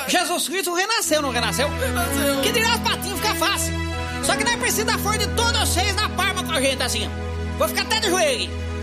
Jesus Cristo renasceu, não renasceu? Renasceu. Que dirá os patinhos, fica fácil. Só que nós precisamos da força de todos vocês na palma com a gente, assim. Vou ficar até de joelho.